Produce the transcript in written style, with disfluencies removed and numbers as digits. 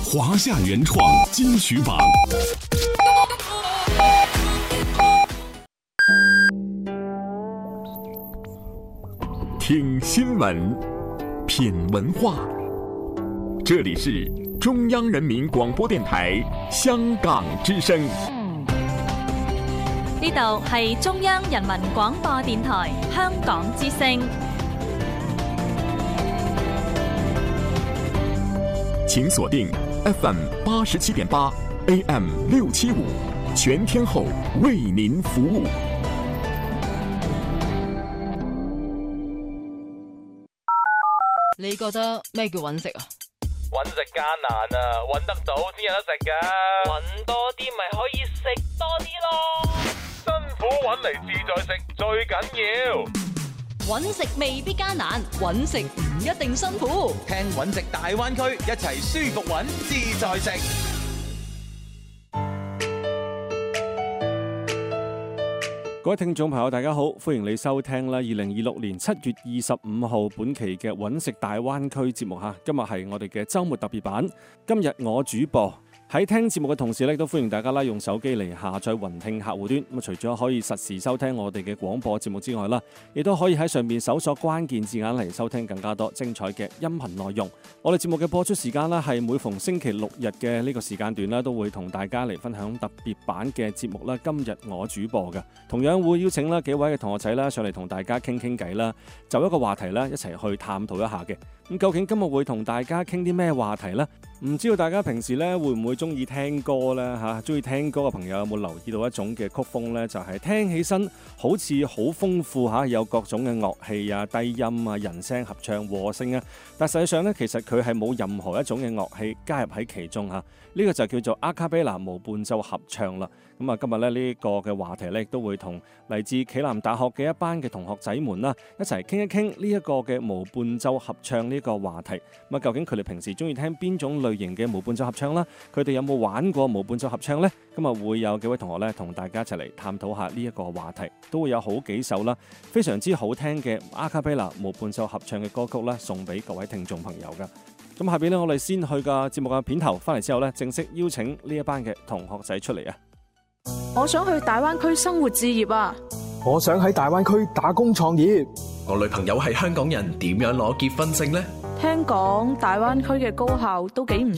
華夏原創金曲榜。聽新聞，品文化，這裡是中央人民廣播電台香港之聲。 呢度係中央人民廣播電台香港之聲。 請鎖定 FM 87.8 AM 675，全天候為您服務。 你覺得咩叫揾食啊？ 揾食艱難啊，揾得到先有得食㗎。揾多啲咪可以食多啲咯。辛苦揾嚟自在食最緊要。 揾食未必艱難，揾食唔一定辛苦。 聽揾食大灣區，一齊舒服揾自在食。 各位聽眾朋友大家好，歡迎你收聽啦2026年7月25號本期嘅揾食大灣區節目吓。今日係我哋嘅周末特別版，今日我主播。喺聽節目嘅同時咧，都歡迎大家啦用手機嚟下載雲聽客戶端。咁除咗可以實時收聽我哋嘅廣播節目之外啦，亦都可以喺上面搜索關鍵字眼嚟收聽更加多精彩嘅音頻內容。我哋節目嘅播出時間啦，係每逢星期六日嘅呢個時間段啦，都會同大家嚟分享特別版嘅節目啦。今日我主播嘅，同樣會邀請啦幾位嘅同學仔啦上嚟同大家傾傾偈啦，就一個話題啦一齊去探討一下嘅。咁究竟今日會同大家傾啲咩話題呢？唔知道大家平時咧會唔會中意聽歌呢？嚇，中意聽歌嘅朋友有冇留意到一種嘅曲風呢？就係聽起身好似好豐富嚇，有各種嘅樂器啊、低音啊、人聲合唱、和聲啊，但實際上呢，其實佢係冇任何一種嘅樂器加入喺其中嚇。呢個就叫做阿卡貝拉無伴奏合唱啦。咁啊，今日咧呢個嘅話題咧，亦都會同嚟自暨南大學嘅一班嘅同學仔們啦，一齊傾一傾呢一個嘅無伴奏合唱呢個話題。咁啊，究竟佢哋平時中意聽邊種類型嘅無伴奏合唱啦？佢哋有冇玩過無伴奏合唱呢？咁啊，會有幾位同學咧同大家一齊嚟探討下呢一個話題，都會有好幾首啦，非常之好聽嘅阿卡貝拉無伴奏合唱嘅歌曲啦，送俾各位聽眾朋友噶。咁下邊咧，我哋先去個節目嘅片頭，翻嚟之後咧，正式邀請呢一班嘅同學仔出嚟啊！ 我想去大灣區生活置業啊！ 我想喺大灣區打工創業。 我女朋友係香港人，點樣攞結婚證呢？ 聽講大灣區嘅高校都幾唔